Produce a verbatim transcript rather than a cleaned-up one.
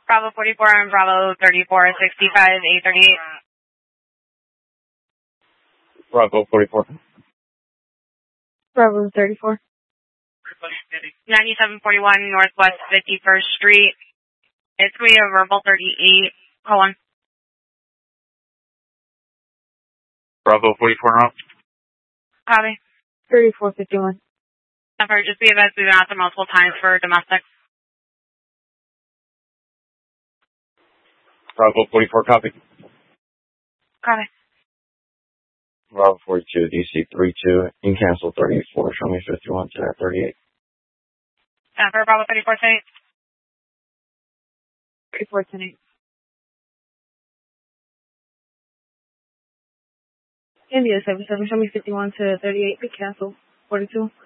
Bravo forty-four and Bravo thirty-four, sixty-five, eight thirty-eight. Bravo forty-four. Bravo thirty-four. ninety-seven forty-one Northwest fifty-first Street. It's going to be a verbal thirty-eight. Call one. Bravo forty-four now. Copy. thirty-four fifty-one. Never, just be advised we've been out there multiple times for domestic. Bravo forty-four, copy. Copy. Bravo forty-two, D C three two, in cancel thirty-four, show me fifty-one to thirty-eight. Never, Bravo thirty-four, ten eight. thirty-four ten eight. India seven seven, show me fifty-one to thirty-eight, be canceled. forty-two.